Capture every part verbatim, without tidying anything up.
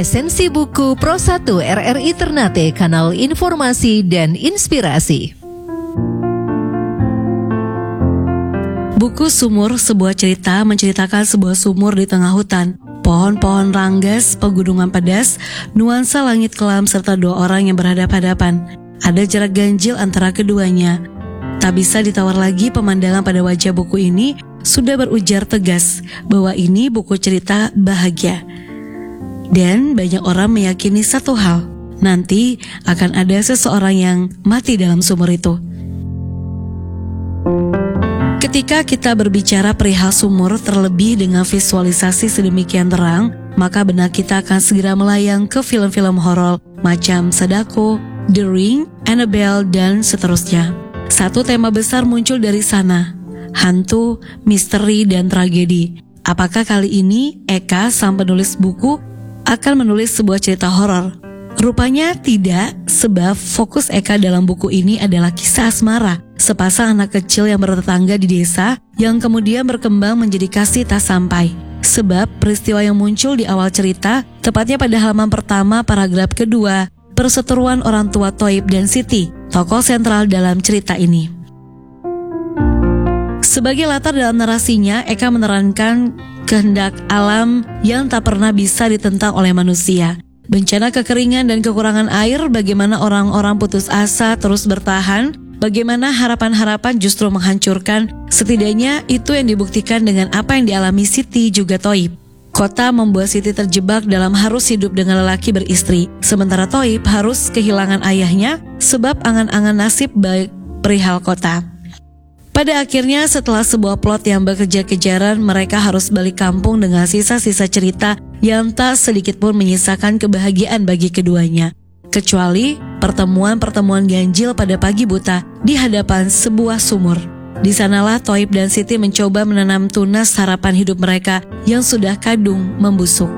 Esensi buku Pro satu R R I Ternate, kanal informasi dan inspirasi. Buku Sumur, sebuah cerita menceritakan sebuah sumur di tengah hutan. Pohon-pohon ranggas, pegunungan pedas, nuansa langit kelam serta dua orang yang berhadap-hadapan. Ada jarak ganjil antara keduanya. Tak bisa ditawar lagi pemandangan pada wajah buku ini sudah berujar tegas bahwa ini buku cerita bahagia. Dan banyak orang meyakini satu hal, nanti akan ada seseorang yang mati dalam sumur itu. Ketika kita berbicara perihal sumur, terlebih dengan visualisasi sedemikian terang, maka benak kita akan segera melayang ke film-film horor macam Sadako, The Ring, Annabelle, dan seterusnya. Satu tema besar muncul dari sana, hantu, misteri, dan tragedi. Apakah kali ini Eka, sang penulis buku, akan menulis sebuah cerita horor? Rupanya tidak, sebab fokus Eka dalam buku ini adalah kisah asmara, sepasang anak kecil yang bertetangga di desa yang kemudian berkembang menjadi kasih tak sampai. Sebab peristiwa yang muncul di awal cerita, tepatnya pada halaman pertama paragraf kedua, perseteruan orang tua Thoib dan Siti, tokoh sentral dalam cerita ini. Sebagai latar dalam narasinya, Eka menerangkan kehendak alam yang tak pernah bisa ditentang oleh manusia. Bencana kekeringan dan kekurangan air, bagaimana orang-orang putus asa terus bertahan, bagaimana harapan-harapan justru menghancurkan. Setidaknya itu yang dibuktikan dengan apa yang dialami Siti juga Thoib. Kota membuat Siti terjebak dalam harus hidup dengan lelaki beristri, sementara Thoib harus kehilangan ayahnya sebab angan-angan nasib baik perihal kota. Pada akhirnya setelah sebuah plot yang berkejar-kejaran, mereka harus balik kampung dengan sisa-sisa cerita yang tak sedikit pun menyisakan kebahagiaan bagi keduanya. Kecuali pertemuan-pertemuan ganjil pada pagi buta di hadapan sebuah sumur. Di sanalah Thoib dan Siti mencoba menanam tunas harapan hidup mereka yang sudah kadung membusuk.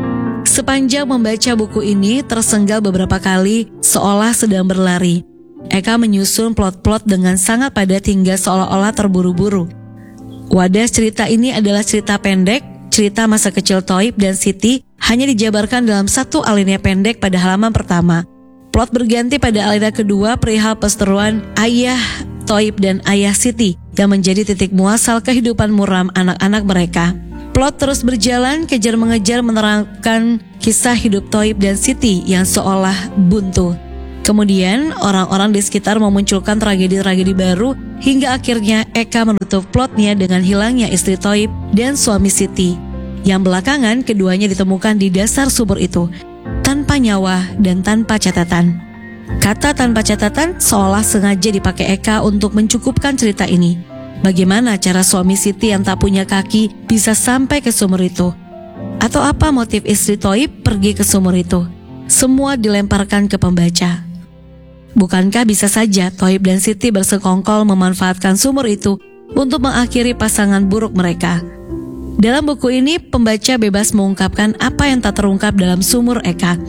Sepanjang membaca buku ini, tersengal beberapa kali seolah sedang berlari. Eka menyusun plot-plot dengan sangat padat hingga seolah-olah terburu-buru. Wadah cerita ini adalah cerita pendek, cerita masa kecil Thoib dan Siti hanya dijabarkan dalam satu alinea pendek pada halaman pertama. Plot berganti pada alinea kedua perihal perseteruan ayah Thoib dan ayah Siti yang menjadi titik muasal kehidupan muram anak-anak mereka. Plot terus berjalan kejar-mengejar menerangkan kisah hidup Thoib dan Siti yang seolah buntu. Kemudian orang-orang di sekitar memunculkan tragedi-tragedi baru hingga akhirnya Eka menutup plotnya dengan hilangnya istri Thoib dan suami Siti, yang belakangan keduanya ditemukan di dasar sumur itu, tanpa nyawa dan tanpa catatan. Kata tanpa catatan seolah sengaja dipakai Eka untuk mencukupkan cerita ini. Bagaimana cara suami Siti yang tak punya kaki bisa sampai ke sumur itu? Atau apa motif istri Thoib pergi ke sumur itu? Semua dilemparkan ke pembaca. Bukankah bisa saja Thoib dan Siti bersekongkol memanfaatkan sumur itu untuk mengakhiri pasangan buruk mereka? Dalam buku ini, pembaca bebas mengungkapkan apa yang tak terungkap dalam sumur Eka.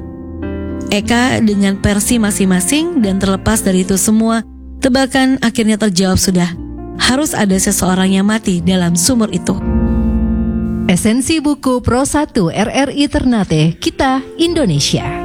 Eka dengan versi masing-masing, dan terlepas dari itu semua, tebakan akhirnya terjawab sudah. Harus ada seseorang yang mati dalam sumur itu. Esensi buku Pro satu R R I Ternate, kita Indonesia.